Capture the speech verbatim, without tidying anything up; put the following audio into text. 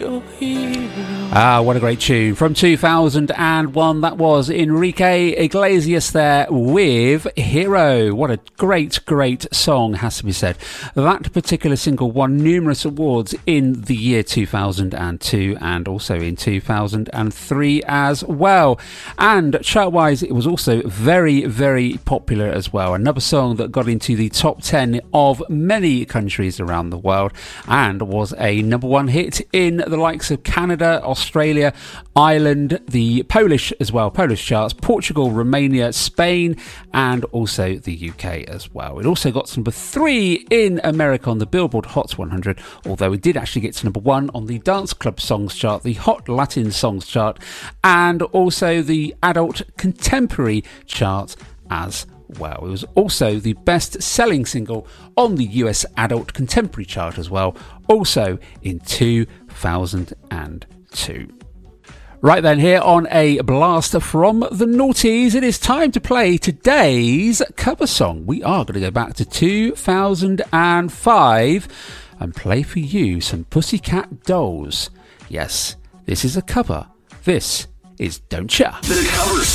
Ah, what a great tune. From two thousand one, that was Enrique Iglesias there with Hero. What a great, great song, has to be said. That particular single won numerous awards in the year two thousand two and also in two thousand three as well. And chart-wise, it was also very, very popular as well. Another song that got into the top ten of many countries around the world and was a number one hit in the likes of Canada, Australia, Ireland, the Polish as well, Polish charts, Portugal, Romania, Spain, and also the U K as well. It also got to number three in America on the Billboard Hot one hundred, although it did actually get to number one on the Dance Club Songs chart, the Hot Latin Songs chart, and also the Adult Contemporary chart as well. It was also the best-selling single on the U S Adult Contemporary chart as well, also in two thousand two. Right then, here on A Blast from the Noughties, it is time to play today's cover song. We are going to go back to two thousand five and play for you some Pussycat Dolls. Yes, this is a cover. This is Don't Ya. The cover